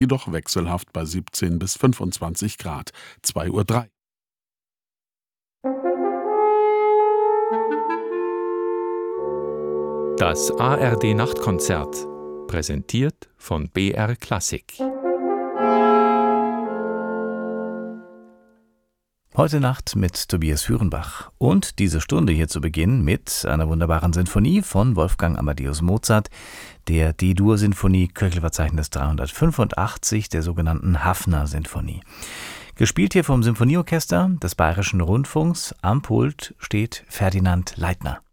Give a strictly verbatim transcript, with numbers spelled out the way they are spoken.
jedoch wechselhaft bei siebzehn bis fünfundzwanzig Grad. zwei Uhr drei. Das A R D-Nachtkonzert, präsentiert von B R Klassik. Heute Nacht mit Tobias Führenbach. Und diese Stunde hier zu Beginn mit einer wunderbaren Sinfonie von Wolfgang Amadeus Mozart, der D-Dur-Sinfonie, Köchelverzeichnis dreihundertfünfundachtzig, der sogenannten Haffner-Sinfonie. Gespielt hier vom Symphonieorchester des Bayerischen Rundfunks. Am Pult steht Ferdinand Leitner.